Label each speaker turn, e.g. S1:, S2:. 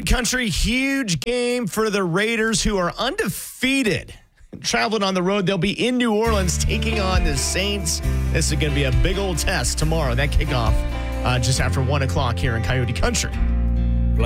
S1: Coyote Country, huge game for the Raiders, who are undefeated. Traveling on the road, they'll be in New Orleans taking on the Saints. This is going to be a big old test tomorrow. That kickoff just after 1 o'clock here in Coyote Country.